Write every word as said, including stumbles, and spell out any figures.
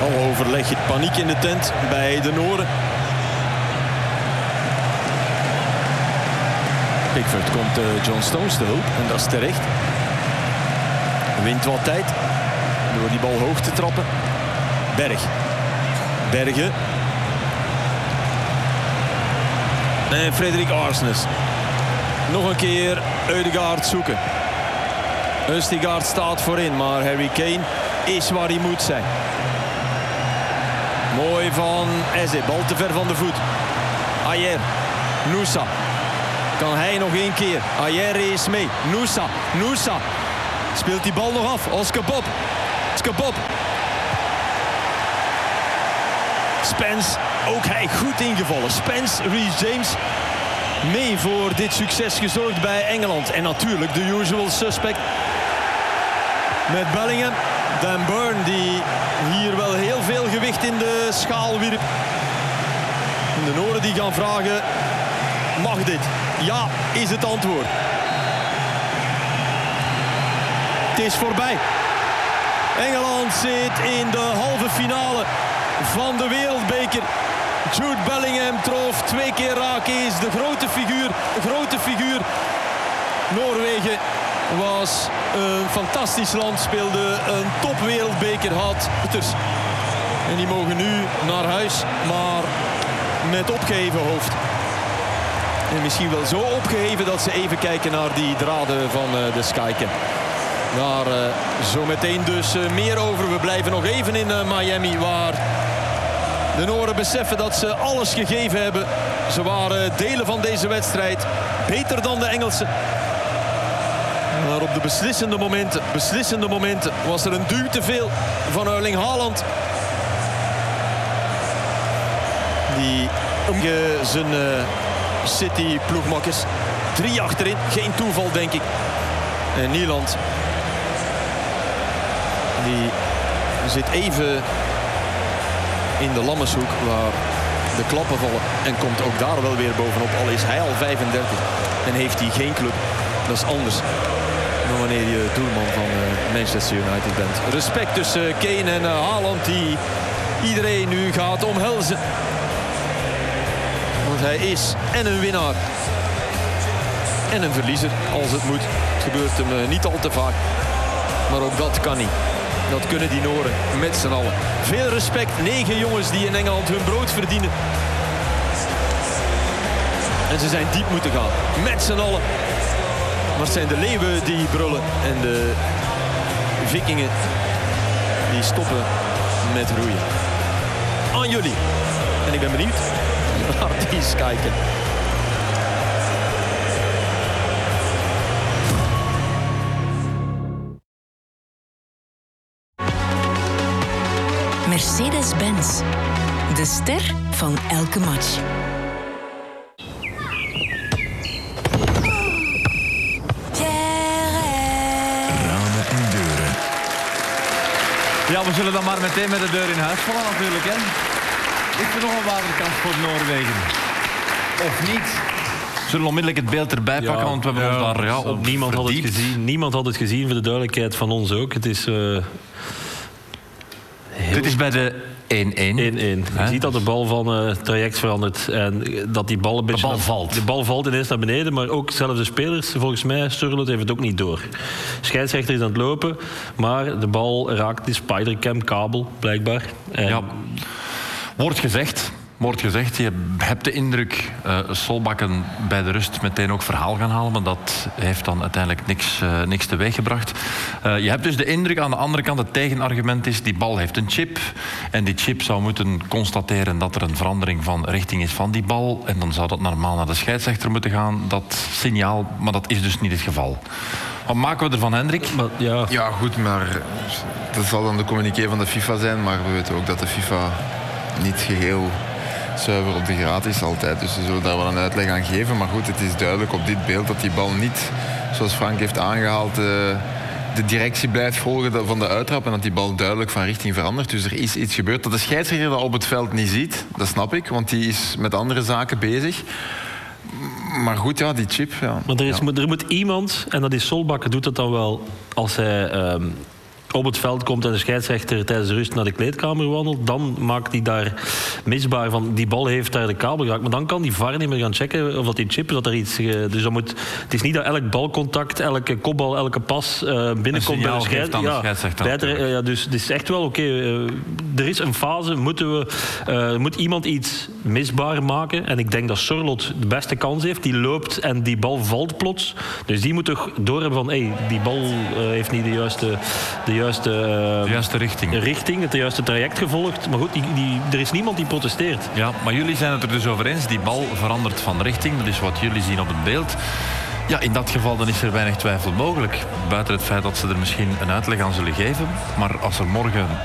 Al overleg je paniek in de tent bij de Noren. Pickford komt uh, John Stones te hulp en dat is terecht. Wint wat tijd door die bal hoog te trappen. Berg. Bergen. En Frederik Arsnes. Nog een keer Ødegaard zoeken. Østigard staat voorin, maar Harry Kane is waar hij moet zijn. Mooi van Eze. Bal te ver van de voet. Ayer. Nusa. Kan hij nog één keer. Ayer is mee. Nusa. Nusa. Speelt die bal nog af. Oscar Bob. Oscar Bob. Spence. Ook hij goed ingevallen. Spence, Reece James. Mee voor dit succes gezorgd bij Engeland. En natuurlijk de usual suspect. Met Bellingham. Dan Burn die hier wel heel veel gewicht in de schaal wierp. En de Noren die gaan vragen. Mag dit? Ja, is het antwoord. Het is voorbij. Engeland zit in de halve finale van de Wereldbeker. Jude Bellingham trof twee keer raak. Is de grote figuur. De grote figuur. Noorwegen was een fantastisch land. Speelde een topwereldbeker. Had en die mogen nu naar huis. Maar met opgeheven hoofd. En misschien wel zo opgeheven dat ze even kijken naar die draden van uh, de Skycam. Daar uh, zo meteen dus uh, meer over. We blijven nog even in uh, Miami, waar de Noren beseffen dat ze alles gegeven hebben. Ze waren delen van deze wedstrijd beter dan de Engelsen. Maar op de beslissende momenten, beslissende momenten was er een duw te veel van Erling Haaland. Die omge zijn uh, City-ploegmakkers. Drie achterin, geen toeval denk ik. En Nieland, die zit even in de Lammenshoek waar de klappen vallen. En komt ook daar wel weer bovenop. Al is hij al vijfendertig en heeft hij geen club. Dat is anders dan wanneer je doelman van uh, Manchester United bent. Respect tussen Kane en uh, Haaland, die iedereen nu gaat omhelzen. Want hij is en een winnaar en een verliezer als het moet. Het gebeurt hem uh, niet al te vaak. Maar ook dat kan niet. Dat kunnen die Noren met z'n allen. Veel respect. Negen jongens die in Engeland hun brood verdienen. En ze zijn diep moeten gaan. Met z'n allen. Maar het zijn de leeuwen die brullen. En de vikingen die stoppen met roeien. Aan jullie. En ik ben benieuwd naar die kijken. Mercedes-Benz. De ster van elke match. Ramen en deuren. Ja, we zullen dan maar meteen met de deur in huis vallen natuurlijk, hè. Is er nog een waterkans voor Noorwegen? Of niet? We zullen onmiddellijk het beeld erbij pakken, ja, want we hebben ja, ons daar ja, op niemand had, het gezien, niemand had het gezien, voor de duidelijkheid van ons ook. Het is... Uh... Heel... Dit is bij de één-één. één-één. Je ziet dat de bal van uh, traject verandert. En dat die bal een beetje... De bal valt. De bal valt ineens naar beneden. Maar ook zelfs de spelers, volgens mij, Sturlot heeft het ook niet door. Scheidsrechter is aan het lopen. Maar de bal raakt die spidercam-kabel, blijkbaar. En... Ja. Wordt gezegd... Wordt gezegd, je hebt de indruk uh, Solbakken bij de rust meteen ook verhaal gaan halen, maar dat heeft dan uiteindelijk niks, uh, niks teweeggebracht. Uh, je hebt dus de indruk aan de andere kant, het tegenargument is, die bal heeft een chip en die chip zou moeten constateren dat er een verandering van richting is van die bal en dan zou dat normaal naar de scheidsrechter moeten gaan, dat signaal, maar dat is dus niet het geval. Wat maken we ervan, Hendrik? Maar, ja. ja, goed, maar dat zal dan de communiqué van de FIFA zijn, maar we weten ook dat de FIFA niet geheel zuiver op de graad is altijd. Dus ze zullen daar wel een uitleg aan geven. Maar goed, het is duidelijk op dit beeld dat die bal niet, zoals Frank heeft aangehaald, de, de directie blijft volgen van de uittrap en dat die bal duidelijk van richting verandert. Dus er is iets gebeurd. Dat de scheidsrechter dat op het veld niet ziet, dat snap ik, want die is met andere zaken bezig. Maar goed, ja, die chip. Ja. Maar er, is, ja. er moet iemand, en dat is Solbakken, doet dat dan wel als hij... Um, op het veld komt en de scheidsrechter tijdens de rust naar de kleedkamer wandelt, dan maakt hij daar misbaar van, die bal heeft daar de kabel geraakt. Maar dan kan die V A R niet meer gaan checken of dat die chip is, dat er iets... ge- Dus dat moet, het is niet dat elk balcontact, elke kopbal, elke pas uh, binnenkomt bij signaal de geeft aan de scheidsrechter bij de- natuurlijk. ja, dus het is echt wel oké. uh, er is een fase, moeten we, uh, moet iemand iets misbaar maken. En ik denk dat Sorloth de beste kans heeft. Die loopt en die bal valt plots. Dus die moet toch doorhebben van, hey, die bal uh, heeft niet de juiste... De juiste, uh, De juiste richting. richting, het juiste traject gevolgd. Maar goed, die, die, er is niemand die protesteert. Ja, maar jullie zijn het er dus over eens. Die bal verandert van richting. Dat is wat jullie zien op het beeld. Ja, in dat geval dan is er weinig twijfel mogelijk. Buiten het feit dat ze er misschien een uitleg aan zullen geven. Maar als er morgen